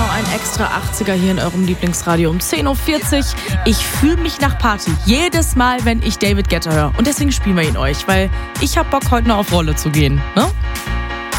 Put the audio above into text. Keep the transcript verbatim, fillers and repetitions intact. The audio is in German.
Genau, ein extra achtziger hier in eurem Lieblingsradio um zehn Uhr vierzig. Ich fühle mich nach Party. Jedes Mal, wenn ich David Guetta höre. Und deswegen spielen wir ihn euch, weil ich hab Bock, heute noch auf Rolle zu gehen. Ne?